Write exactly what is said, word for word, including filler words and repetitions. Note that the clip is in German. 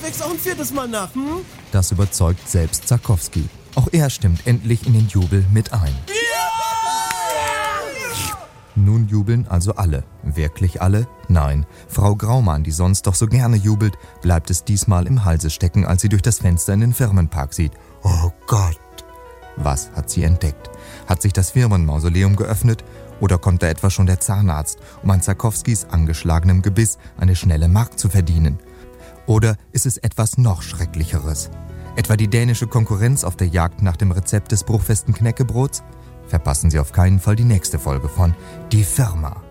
das wächst auch ein viertes Mal nach, hm? Das überzeugt selbst Zarkowski. Auch er stimmt endlich in den Jubel mit ein. Nun jubeln also alle. Wirklich alle? Nein. Frau Graumann, die sonst doch so gerne jubelt, bleibt es diesmal im Halse stecken, als sie durch das Fenster in den Firmenpark sieht. Oh Gott! Was hat sie entdeckt? Hat sich das Firmenmausoleum geöffnet? Oder kommt da etwa schon der Zahnarzt, um an Zarkowskis angeschlagenem Gebiss eine schnelle Mark zu verdienen? Oder ist es etwas noch Schrecklicheres? Etwa die dänische Konkurrenz auf der Jagd nach dem Rezept des bruchfesten Knäckebrots? Verpassen Sie auf keinen Fall die nächste Folge von Die Firma.